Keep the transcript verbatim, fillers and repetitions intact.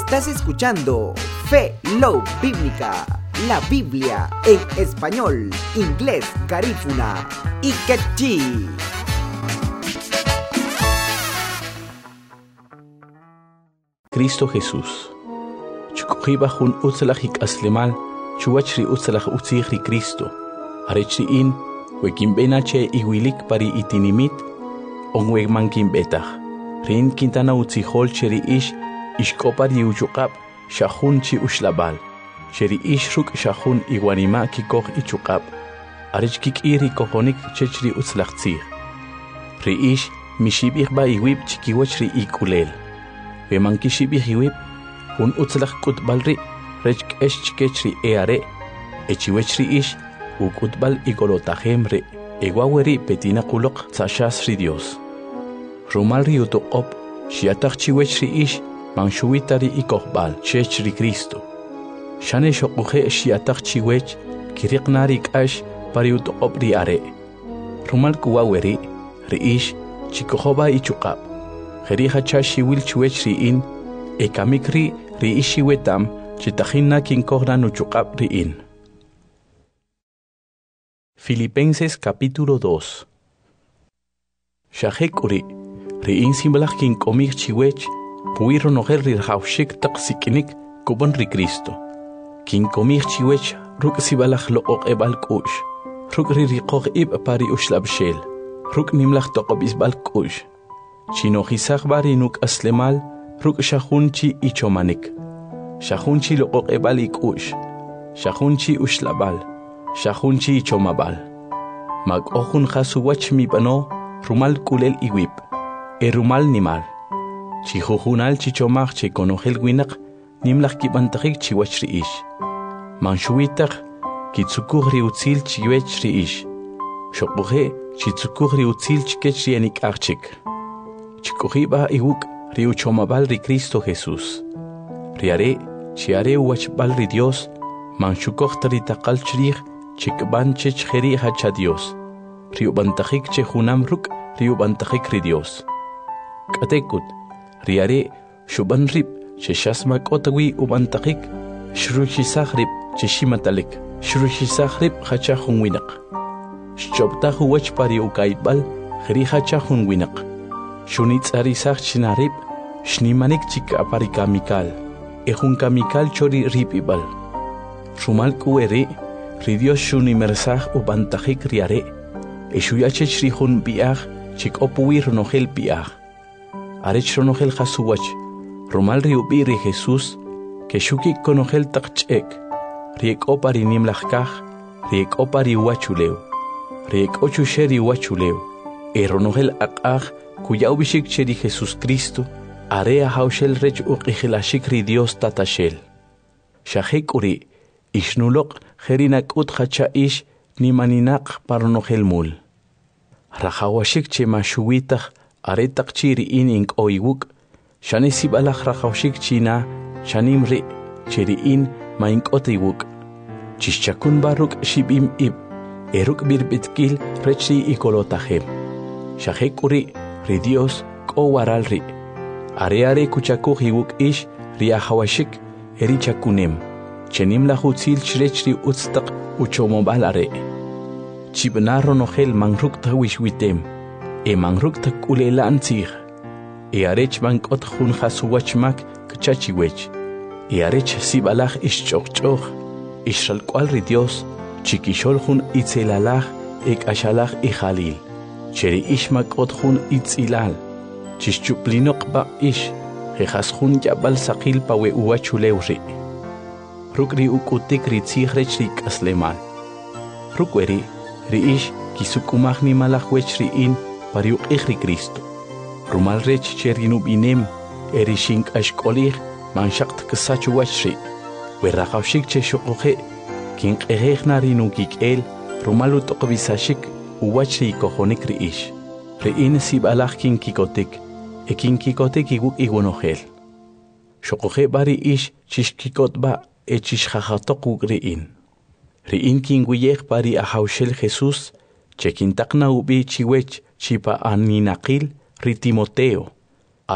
Estás escuchando Fe Love Bíblica, la Biblia en español, inglés, garífuna y quechí. Cristo Jesús. Chukujiba hun utsalajik aslemal, chuachri utsalaj utzihri Cristo. Arechri in, wekimbenache iwilik pari itinimit, onwegmankin betach. Rin quintana utzihol cheri ish, ishkopari uchukap, shahun chi ushlabal. Cheri ish ruk shahun iwanima kikoh ichukap. Arechkik iri kohonik chechri utzlachtzih. Ri ish, mishibich ba iwib chikiwachri ikulel. Wemankishibich iwib, hun utzlach kutbalri, rechk esh chikechri eare, echiwechri ish, ukutbal igolotahemre, egwaweri petina kulok tzashasri Dios. Rumalri utuqop, shiatach chiwechri ish, manshuitari ikohbal, chechri Cristo. Shane shokuhe shiatach chiwech, kiriqnari kash, pari utuqop ri are. Rumal kuwaweri, ri ish, chikohoba ichukap. Jeriha chashi wil chiwechri in, ekamikri ri ishi wetam, chitahina kinkohra nuchukap ri in. Filipenses capítulo dos. Shahekuri, ri in simbalach kin komik chiwech, puiro noher ri haushik taksikinik kuban ri Cristo. Kin komik chiwech, ruk sibalach lo ok ebal kush, ruk ri rikoh ib pari ushlab shel, ruk nimlach toqob isbal kush. Chino hisach bari nuk aslemal, ruk shahunchi ichomanik. Shahunchi lo ok ebal ikush, shahunchi ushlabal. Shahunchi chomabal. Mag ohun khasuwach mi bano, rumal kulel iwip. E rumal nimal. Chihuhunal chichomach che konohel winak, nimlach kibantahik chiwachri ish. Manshuitach, kitsukuhri utzil chiwechri ish. Shokuhe, chitsukuhri utzil chikechri anik archik. Chikuhiba iwuk, riu chomabal ri Cristo Jesús. Riare, chiare uachbal ri Dios, manshukohtari takal chrich, chikban chech jeri hacha Dios. Riu bantajik che junam ruk, riu bantajik ri Dios. Katekut, riare, shuban rip, che shasmak otawi ubantajik, shruchisach rip, che shimatalik, shruchisach rip hacha hunwinak. Shchobtahu wach pari ukaibal, jeri hacha hunwinak. Shunitz arisach chinarip, shnimanik chik aparikamikal, ejunkamikal chori ripibal. Rumal kuere, ri Dios shuni mersach ubantajik riare, eshuyachech rihun biach, chik opuir nohel biach. Arech ronohel jasuwach, rumal riubi ri Jesús, que shukik konohel takchek, riek opari nimlachkach, riek opari wachuleu, riek ochusheri wachuleu, e ronohel akach, cuya ubishik cheri Jesús Cristo, area haushel rech uqihilashik ri Dios tatashel. Shahek uri, Ishnulok jerinak ut hacha ish ni maninak parnohel mul. Rajawashik che mashuitach aretak chiri in oiwuk, shane sibalach rajawashik china, shanim ri, chiri in maink otiwuk. Chishchakun baruk shibim ib, eruk birbitkil rechi ikolotahem. Shahek uri, ri Dios ko waral ri. Areare kuchakuhiwuk ish riahawashik erichakunem. Chenim la hutzil chrechri utztak uchomobal are. Chibnaro nohel mangruk tawishwitem. E mangruk takule antzir. E arech bankot hun hasuwachmak kchachiwech. E arech sibalach ishchokchoch. Ishal kwalri Dios. Chikishol hun itzelalach ek ashalach ihalil. Cheri ishmak ot hun itzilal. Chishchuplinok ba ish. Jejas hun yabal sakil pawe uachulewri. Rukri ukutik ri tzichrech ri kaslemal. Rukweri, ri ish kisukumach ni malachwech ri in pariuk ri Cristo. Rumal rech cherinub inem, erishink ashkolich, manshakt kasachu wachri. Werrachawshik che shokohe, kink ehechna ri nukik el, rumalu tokobisashik, uwachri kohonik ri ish. Ri in sibalach kinkikotik, e kinkikotik iguk igunohel. Shokohe bari ish chishkikot ba, echishjajatok riin. Riin kinguyech pari ahaushel Jesús, chekintakna ubi chiwech chipa aninakil ri Timoteo.